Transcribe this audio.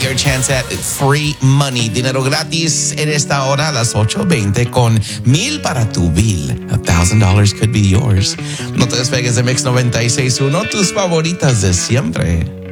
your chance at free money. Dinero gratis en esta hora a las 8:20 con 1,000 para tu bill. $1,000 could be yours. No te despegues de Mix 96.1, tus favoritas de siempre.